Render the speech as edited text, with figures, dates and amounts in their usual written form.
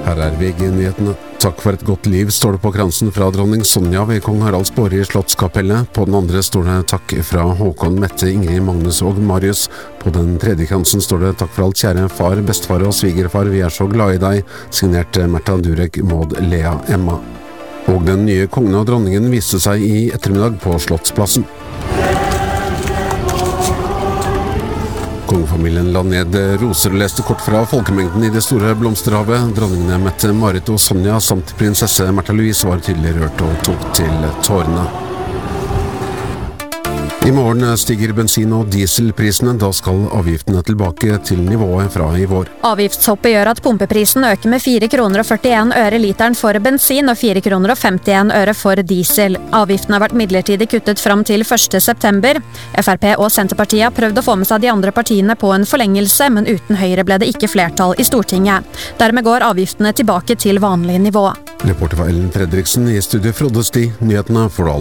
Her VG-nyhetene. Takk for et godt liv, står det på kransen fra dronning Sonja ved kong Haralds gård i Slottskapellet. På den andre står det takk fra Håkon, Mette, Ingrid, Magnus og Marius. På den tredje kransen står det takk for alt, kjære far, bestefar og svigerfar, vi så glad i deg. Signert Märtha Durek, Maud, Lea, Emma. Og den nye kongen og dronningen viste seg i ettermiddag på Slottsplassen. Kongefamilien la ned roser og leste kort fra folkemengden i det store blomsterhavet. Dronningene Mette, Marit og Sonja samt prinsesse Märtha Louise var tydelig rørt og tok til tårene. I morgen stiger bensin- og dieselprisene, da skal avgiftene tilbake til nivået fra i vår. Avgiftshoppet gjør at pumpeprisen øker med 4 kroner og 41 øre literen for bensin og 4 kroner og 51 øre for diesel. Avgiften har vært midlertidig kuttet fram til 1. september. Frp og Senterpartiet har prøvd å få med seg de andre partiene på en forlengelse, men uten Høyre ble det ikke flertall i Stortinget. Dermed går avgiftene tilbake til vanlig nivå. Reporter var Ellen Fredriksen, i studio Frode Sti. Nyhetene får du